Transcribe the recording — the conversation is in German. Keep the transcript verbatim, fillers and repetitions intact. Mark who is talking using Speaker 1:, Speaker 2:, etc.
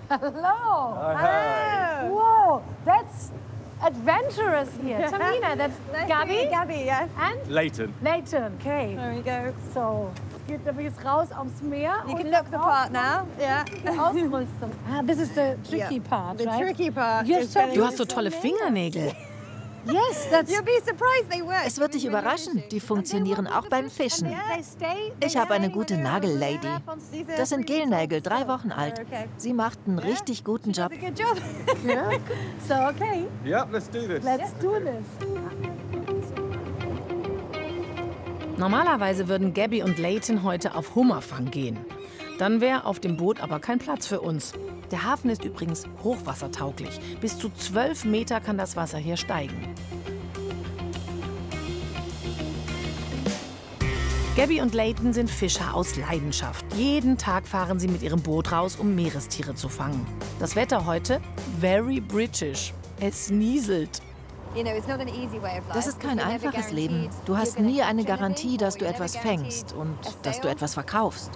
Speaker 1: Hello.
Speaker 2: Hi.
Speaker 1: Whoa, that's adventurous here. Tamina, that's
Speaker 2: Nice
Speaker 1: Gabby.
Speaker 2: to meet you, Gabby, yes.
Speaker 1: And
Speaker 3: Leighton.
Speaker 1: Leighton. Okay.
Speaker 2: There we go.
Speaker 1: So, geht übrigens raus aufs Meer.
Speaker 2: You
Speaker 1: und
Speaker 2: can look the
Speaker 1: auch
Speaker 2: part now. Yeah.
Speaker 1: die Ausrüstung. Ah, this is the tricky
Speaker 2: Yeah.
Speaker 1: part,
Speaker 2: The
Speaker 1: right?
Speaker 2: tricky part
Speaker 1: You're
Speaker 2: is
Speaker 1: so
Speaker 2: getting-
Speaker 4: Du hast so tolle Fingernägel.
Speaker 1: Yes, that's...
Speaker 2: You'll be surprised they work.
Speaker 5: Es wird dich überraschen, die funktionieren auch beim Fischen.
Speaker 1: They stay,
Speaker 5: Ich habe eine gute Nagellady. Das sind Gelnägel, drei Wochen alt.
Speaker 2: Okay.
Speaker 5: Sie macht einen richtig guten Job.
Speaker 2: That's a good job.
Speaker 1: Yeah. So, okay,
Speaker 3: Yep, let's do this.
Speaker 1: let's do this.
Speaker 4: Normalerweise würden Gabby und Leighton heute auf Hummerfang gehen. Dann wäre auf dem Boot aber kein Platz für uns. Der Hafen ist übrigens hochwassertauglich. Bis zu zwölf Meter kann das Wasser hier steigen. Gabby und Leighton sind Fischer aus Leidenschaft. Jeden Tag fahren sie mit ihrem Boot raus, um Meerestiere zu fangen. Das Wetter heute? Very British. Es nieselt.
Speaker 5: Das ist kein einfaches Leben. Du hast nie eine Garantie, dass du etwas fängst und dass du etwas verkaufst.